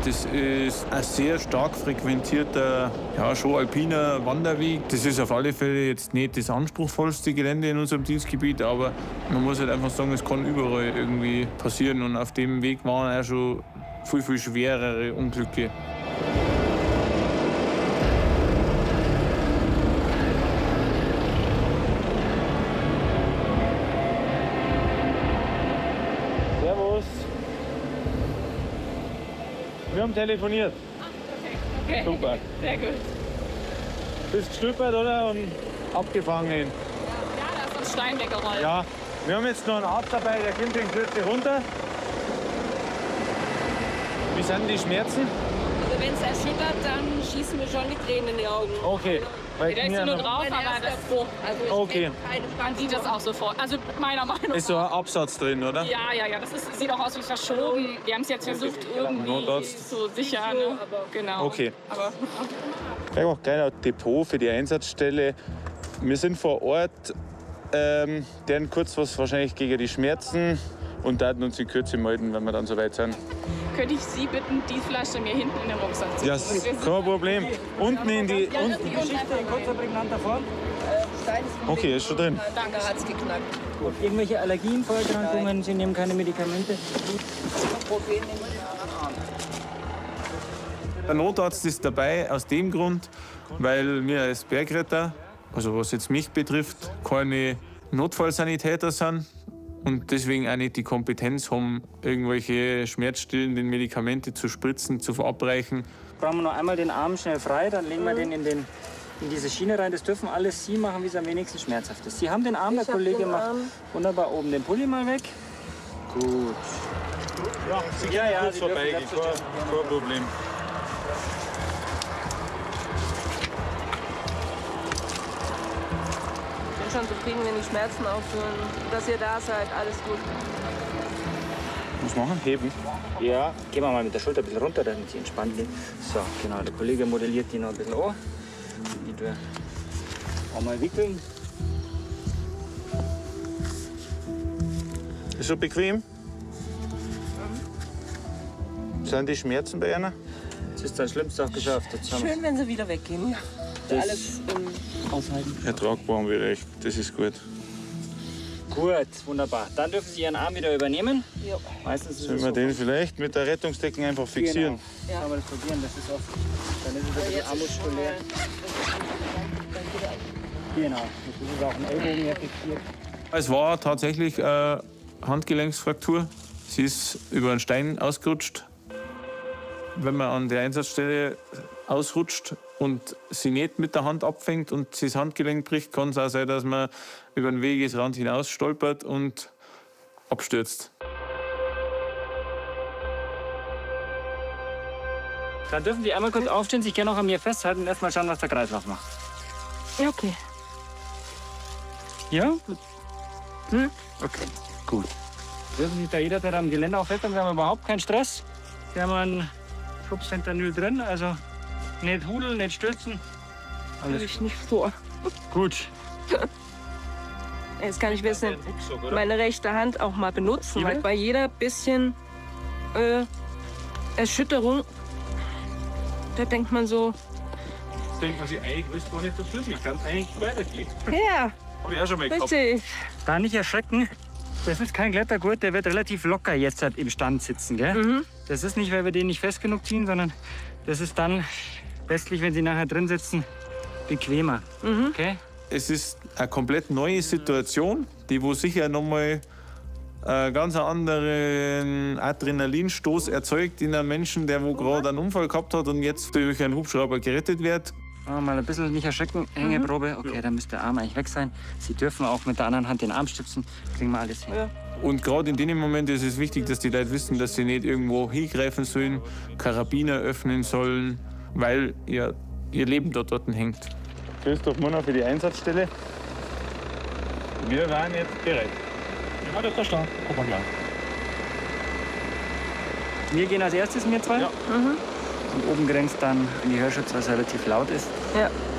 Das ist ein sehr stark frequentierter, ja, schon alpiner Wanderweg. Das ist auf alle Fälle jetzt nicht das anspruchsvollste Gelände in unserem Dienstgebiet, aber man muss halt einfach sagen, es kann überall irgendwie passieren. Und auf dem Weg waren auch schon viel, viel schwerere Unglücke. Wir haben telefoniert. Okay. Super. Sehr gut. Bist gestolpert, oder? Und abgefangen. Ja, da ist ein Stein weggerollt. Ja. Wir haben jetzt noch einen Arzt dabei, der kommt in Kürze runter. Wie sind die Schmerzen? Also wenn es erschüttert, dann schießen mir schon die Tränen in die Augen. Okay. Da ist nur drauf, aber das Also okay. man sieht das auch sofort. Also meiner Meinung nach. Ist so ein Absatz drin, oder? Ja. Das sieht auch aus wie verschoben. Wir haben es jetzt versucht, irgendwie zu sichern. Ne? Genau. Okay. Aber Ja, kleiner Depot für die Einsatzstelle. Wir sind vor Ort, deren kurz was wahrscheinlich gegen die Schmerzen und werden uns in Kürze melden, wenn wir dann soweit sind. könnte ich Sie bitten, die Flasche mir hinten in den Rucksack zu Ja, kein Problem. Unten in die... Die Geschichte in kurzer, prägnanter Form. Okay, ist schon drin. Danke, hat's geknackt. Gut. Irgendwelche Allergien, Vorerkrankungen, Sie nehmen keine Medikamente? Der Notarzt ist dabei aus dem Grund, weil wir als Bergretter, also was jetzt mich betrifft, keine Notfallsanitäter sind und deswegen auch nicht die Kompetenz haben, irgendwelche schmerzstillenden Medikamente zu spritzen, zu verabreichen. Brauchen wir noch einmal den Arm schnell frei, dann legen wir den in diese Schiene rein. Das dürfen alles Sie machen, wie es am wenigsten schmerzhaft ist. Sie haben den Arm, der Kollege macht wunderbar oben den Pulli mal weg. Gut. Ja, Sie können kurz vorbeigehen, kein Problem. Ich bin schon zufrieden, wenn die Schmerzen aufhören. Dass ihr da seid, alles gut. Was machen? Heben? Ja, gehen wir mal mit der Schulter ein bisschen runter, damit Sie entspannt liegen. So, genau, der Kollege modelliert die noch ein bisschen an. Die wir auch mal wickeln. Ist so bequem? Sind die Schmerzen bei einer? Jetzt ist das Schlimmste auch geschafft. Jetzt haben Schön, wenn sie wieder weggehen. Ja. Das Alles aushalten. Ertragbar haben wir recht, das ist gut. Gut, wunderbar. Dann dürfen Sie Ihren Arm wieder übernehmen. Ja. Meistens ist Sollen es wir so. den vielleicht mit der Rettungsdecken einfach fixieren? Genau. Ja. Kann man das probieren, das ist oft. Dann ist es ein bisschen amuskulär. Genau, jetzt ist es auch ein Ellbogen hier fixiert. Es war tatsächlich eine Handgelenksfraktur. Sie ist über einen Stein ausgerutscht. Wenn man an der Einsatzstelle ausrutscht und sie nicht mit der Hand abfängt und sie das Handgelenk bricht, kann es auch sein, dass man über den Wegesrand hinaus stolpert und abstürzt. Dann dürfen Sie einmal kurz aufstehen, sich gerne noch an mir festhalten und erst mal schauen, was der Kreislauf macht. Ja, okay. Ja? Hm? Okay, gut. Dürfen sich da jederzeit am Geländer auch festhalten, wir haben überhaupt keinen Stress. Wir haben ein Schubfentanyl drin, also nicht hudeln, nicht stürzen. Alles ich nicht vor. Gut. Jetzt kann ich ein bisschen meine rechte Hand auch mal benutzen, weil bei jeder bisschen Erschütterung, da denkt man so, Denkt man sich, eigentlich ist doch nicht so schlimm, ich kann es eigentlich weitergehen. ja, Hab ich auch schon mal gehabt. richtig. Da nicht erschrecken. Das ist kein Klettergurt, der wird relativ locker jetzt halt im Stand sitzen. Gell? Das ist nicht, weil wir den nicht fest genug ziehen, sondern das ist dann letztlich, wenn Sie nachher drin sitzen, bequemer. Okay? Es ist eine komplett neue Situation, die wo sicher nochmal einen ganz anderen Adrenalinstoß erzeugt in einem Menschen, der wo gerade einen Unfall gehabt hat und jetzt durch einen Hubschrauber gerettet wird. Mal ein bisschen nicht erschrecken. Hängeprobe. Okay, dann müsste der Arm eigentlich weg sein. Sie dürfen auch mit der anderen Hand den Arm stützen. Kriegen wir alles hin. Ja. Und gerade in dem Moment ist es wichtig, dass die Leute wissen, dass sie nicht irgendwo hingreifen sollen, Karabiner öffnen sollen, weil ihr Leben dort hängt. Christoph Munner für die Einsatzstelle. Wir waren jetzt bereit. Ja, das ist der Start. Guck mal gleich. Wir gehen als erstes, wir zwei. Ja. Und oben grenzt dann in die Hörschutz, was relativ laut ist. Ja.